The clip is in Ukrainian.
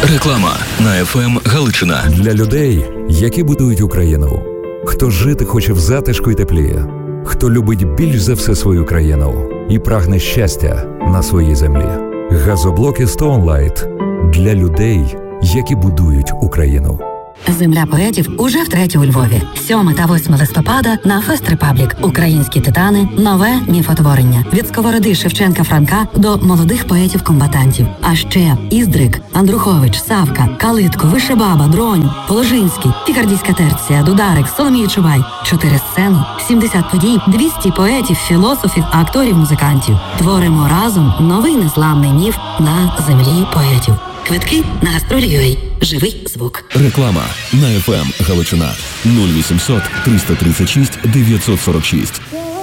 Реклама на ФМ Галичина. Для людей, які будують Україну. Хто жити хоче в затишку й теплі. Хто любить більш за все свою країну і прагне щастя на своїй землі. Газоблоки Stone Light для людей, які будують Україну. Земля поетів уже втретє у Львові. 7 та 8 листопада на Фест Репаблік. Українські титани. Нове міфотворення. Від Сковороди Шевченка Франка до молодих поетів-комбатантів. А ще Іздрик, Андрухович, Савка, Калитко, Вишебаба, Дронь, Положинський, Пікардійська терція, Дударик, Соломія Чубай. 4 сцени, 70 подій, 200 поетів, філософів, акторів, музикантів. Творимо разом новий незламний міф на землі поетів. Квитки на гастролі.ua. Живий звук. Реклама на ФМ Галичина. 0800 336 946.